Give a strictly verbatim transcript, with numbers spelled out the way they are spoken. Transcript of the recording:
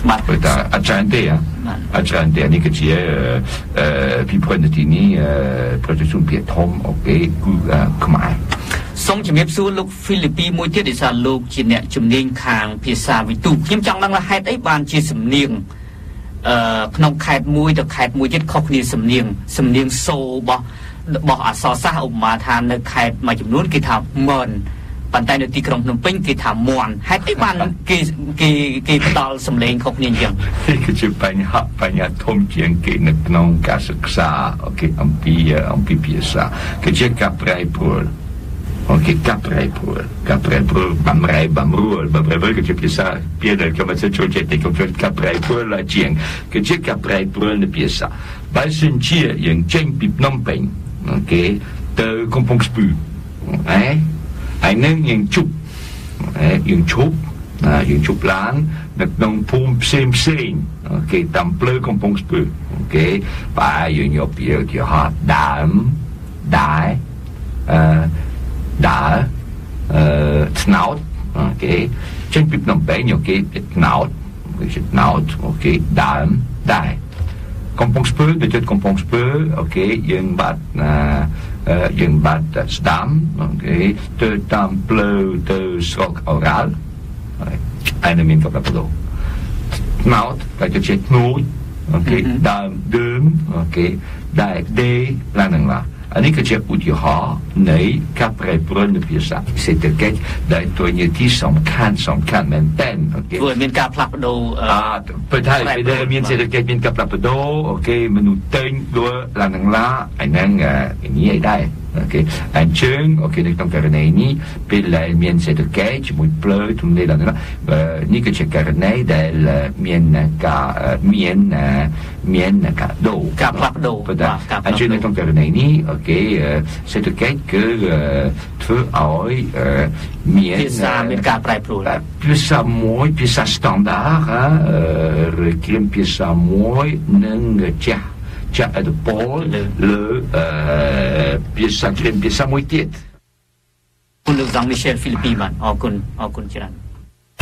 បាទតែអត់ច្រើនទេអត់ច្រើនទេនេះគឺជាអឺពីព្រោះនៅទីនេះប្រជាជនភាគធំអូខេគឺខ្មែរសូមជំរាបសួរលោកហ្វីលីពីមួយទៀតដែលថាលោកជាអ្នកជំនាញខាងភាសាវិទូខ្ញុំចង់ដឹងថាហេតុអីបានជាសំនៀងអឺក្នុងខេត្តមួយទៅខេត្តមួយទៀតខុសគ្នាសំនៀងសំនៀងសូរបស់របស់អក្សរសាស្ត្រឧបមាថានៅខេត្តមួយចំនួនគេថាម៉ឺនប៉ុន្តែនៅទីក្រុងភ្នំពេញគេថាមន់ហេតុអីបានគេគេគេផ្ដាល់សំឡេងខុសគ្នាអញ្ចឹងគឺជាបញ្ហាបញ្ហាធំជាងគេនៅក្នុងការសិក្សាអូខេអំពីអំពីភាសាគឺជាការប្រែប្រួលអូខេការប្រែប្រួលការប្រែប្រួលបំរែបំរួលបំរែបំរួលគឺជាភាសាពីដែលគេមកចូលចិត្តគេចូលការប្រែប្រួលឡាជាងគឺជាការប្រែប្រួលនៃភាសាបើសិនជាយើងចេញពីភ្នំពេញអូខេទៅកំពង់ស្ពឺអេហើយនឹងយើងជប់យើងជប់យើងជប់ឡាននៅក្នុងភូមិផ្សេងផ្សេងអូខេតាមផ្លូវកំពង់ស្ពឺអូខេបាទយើងយកពីជាហត់ដើមដែរអឺដើអឺស្នោតអូខេចេញពីភ្នំពេញអូខេស្នោតគឺស្នោតអូខេដើមដែរកំពង់ស្ពឺទៅជិតកំពង់ស្ពឺអូខេយើងបាត់ណាយើងបាត់ស្ដាំអូខេទៅតាមផ្លូវទៅស្រុកអូរ៉ាល់ហើយនៅមានកប្លាបដូស្នោតតែទៅជិតធ្នូចអូខេដើមឌឿមអូខេដែរដេឡានឡាអានេះគឺជាឧទាហរណ៍នៃការប្រែប្រួលនៃភាសាសេដ្ឋកិច្ចដែលตัวนี้ที่สำคัญสำคัญមែនតើអូខេព្រោះមានការផ្លាស់ប្ដូរអឺពេលថាពេលមានសេដ្ឋកិច្ចមានការផ្លាស់ប្ដូរអូខេមនុស្សទិញដួលឡានឡាអាហ្នឹងនេះឯដែរអូខេអញ្ចឹងអូខេនៅក្នុងករណីនេះពេលដែលមានសេដ្ឋកិច្ចជាមួយផ្លូវទំនេរឡានឡានេះគឺជាករណីដែលមានការមានមានការដូរការផ្លាស់ប្ដូរអញ្ចឹងនៅក្នុងករណីនេះអូខេសេដ្ឋកិច្ចគឺធ្វើឲ្យមានភាសាមានការប្រែប្រួលភាសាមួយភាសាស្តង់ដារឬគ្រាមភាសាមួយនឹងចាស់ចាស់អត់ពលលើភាសាគ្រាមភាសាមួយទៀតគុណលោក Jean-Michel Philippe បានអរគុណអរគុណច្រើន